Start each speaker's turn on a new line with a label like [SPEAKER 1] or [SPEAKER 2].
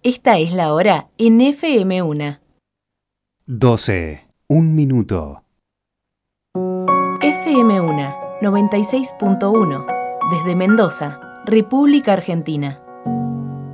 [SPEAKER 1] Esta es la hora en FM1.
[SPEAKER 2] 12. Un minuto.
[SPEAKER 1] FM1 96.1. Desde Mendoza, República Argentina.